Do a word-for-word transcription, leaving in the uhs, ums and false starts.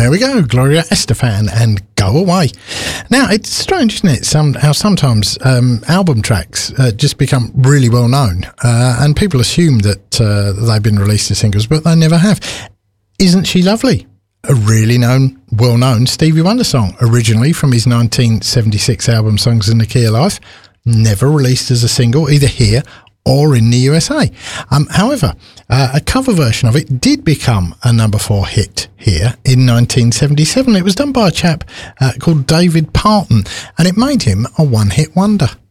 There we go, Gloria Estefan and Go Away. Now, it's strange, isn't it, Some, how sometimes um, album tracks uh, just become really well known uh, and people assume that uh, they've been released as singles, but they never have. Isn't She Lovely? A really known, well-known Stevie Wonder song, originally from his nineteen seventy-six album Songs in the Key of Life, never released as a single, either here or in the U S A. Um, however, uh, a cover version of it did become a number four hit here in nineteen seventy-seven. It was done by a chap uh, called David Parton, and it made him a one-hit wonder.